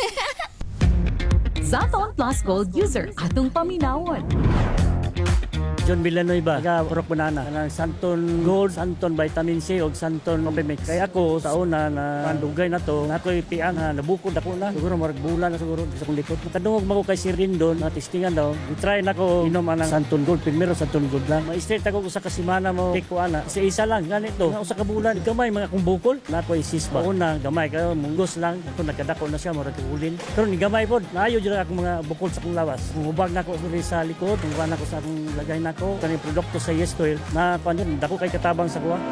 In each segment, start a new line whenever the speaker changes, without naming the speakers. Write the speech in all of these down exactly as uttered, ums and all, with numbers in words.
Santon Plus Gold user atong paminawon.
John Villanueva, taga Purok Banana, ng Santon Gold, Santon Vitamin C o Santon Complemix. Kaya ako sa una na pandugay na to, na ako'y piang na nabukod ako na. Siguro marag bulan na siguro sa kong likod. Nakadungog mo ko kay Sir Rindon, na testingan daw. I-try na ko inom ang Santon Gold. Primero Santon Gold lang. Ma-straight ako sa kasimana mo. Take ko ana. Kasi isa lang, ganito. Na usa ka bulan, gamay mga kong bukol. Na ako'y sisba. Una, gamay. Kaya munggos lang. Ako nagkadako na siya, marag ulin. Pero ni gamay po, naayo dyan akong mga bukol sa kong lawas. Hubag na ako sa likod. Hubag na ako sa akong lagay na ko kani produkto sa Yes Oil na panon dako kay katabang sa kuha.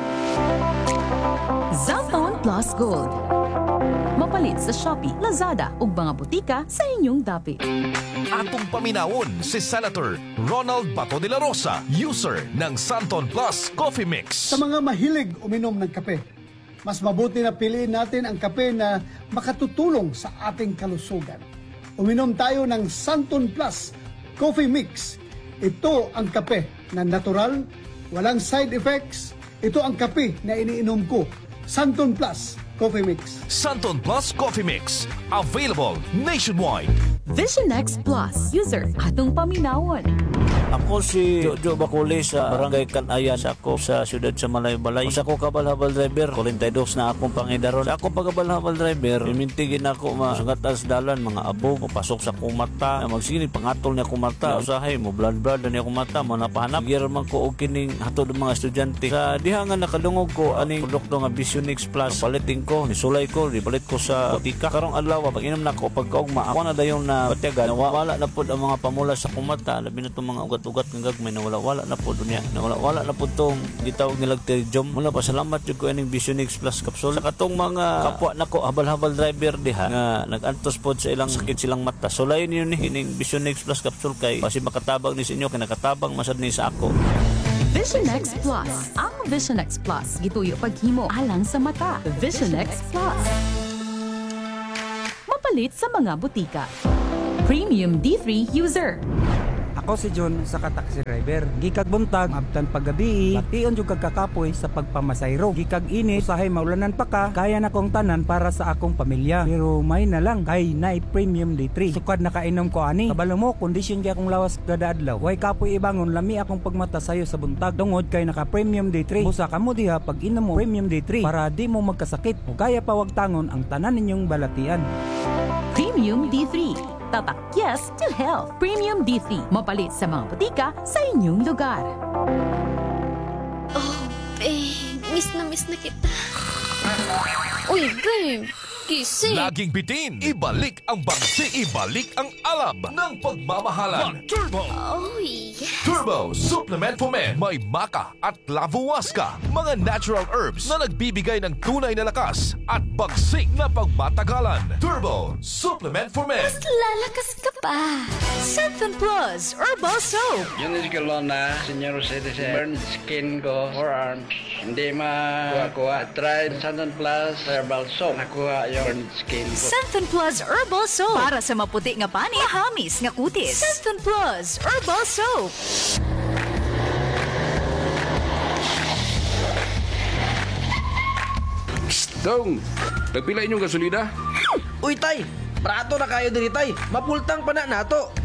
Santon Plus Gold. Mapalit sa Shopee, Lazada ug mga butika sa inyong dapit.
Atong paminawon si Senator Ronald Bato de la Rosa, user ng Santon Plus Coffee Mix.
Sa mga mahilig uminom ng kape, mas mabuti na piliin natin ang kape na makatutulong sa ating kalusugan. Uminom tayo ng Santon Plus Coffee Mix. Ito ang kape na natural, walang side effects. Ito ang kape na iniinom ko. Santon Plus Coffee Mix.
Santon Plus Coffee Mix. Available nationwide.
Vision X Plus user atong paminawon.
Ako si Jojo Bacoli sa Barangay Kanayan sa ako sa siyudad sa Malay-Balay. Sa ako kabal-habal driver, kulintados na akong pangidaron. Sa ako pagkabal-habal driver, imintigin ako masungat as dalan, mga abo, papasok sa akong mata. Magsigini, pangatol niya akong mata. Usahay mo, blood-blood na niya akong mata, manapahanap. Giraman ko o kining hatod ng mga estudyante. Sa dihangan nakadungog ko, aning produkto nga Visionix Plus. Palitin ko, nisulay ko, nipalit ko sa butika. Karong adlaw, pag inom na ko, pagkaugma, ako na dayon na batyagan. Wala na po ang mga pamula sa akong mata. Labi na itong mga ugat-ugat ng gagmay na wala-wala na po dunya. Na wala-wala na po itong gitawag nilag Terjom. Mula pa, salamat yung ko ining Visionix Plus capsule. Sa katong mga kapwa na ko, habal-habal driver diha, nga nag-antos po sa ilang sakit silang mata. So, layo niyo ni ining Visionix Plus capsule kay kasi makatabang ni sa inyo, kay nakatabang masad ni sa ako.
Vision X Plus. Ang Vision X Plus gituyo paghimo alang sa mata. Vision X Plus. Mapalit sa mga butika. Premium D three user.
Ako si John sa taxi driver. Gikag buntag, abtan paggabi, bation jud kag kakapoy sa pagpamasayro. Gikag init, usahay maulanan pa ka, kaya na kong tanan para sa akong pamilya. Pero may na lang, kay naay premium day three. Sukad na kainom ko ani. Kabalo mo, kondisyon kay akong lawas kada adlaw. Way kapoy ibangon, lami akong pagmata sayo sa buntag. Tungod kay naka premium day three. Busa ka mo diha pag inom mo premium day three para di mo magkasakit. O kaya pa wag tangon ang tanan ninyong balatian.
Premium D three. Tatak yes to health. Premium D three. Mapalit sa mga butika sa inyong lugar.
Oh, babe. Miss na miss na kita. Uy, babe. Gising.
Laging bitin, ibalik ang bagsi, ibalik ang alab ng pagmamahalan. Turbo!
Oh, yes.
Turbo Supplement for Men. May maca at lavuasca, mga natural herbs na nagbibigay ng tunay na lakas at bagsik na pagmatagalan. Turbo Supplement for Men.
Mas lalakas ka pa.
Santon Plus Herbal Soap.
Yun is kalon na senior citizen. Burn skin ko, forearms. Hindi ma-kuha-kuha. Try Santon Plus Herbal Soap. Nakuha yung burn skin ko.
Santon Plus Herbal Soap. Para sa maputi nga pani, mahamis nga kutis. Santon Plus Herbal Soap.
Dong, nagpila inyong gasolina?
Uy, tay! Prato na kayo diri, tay! Mapultang pa na nato!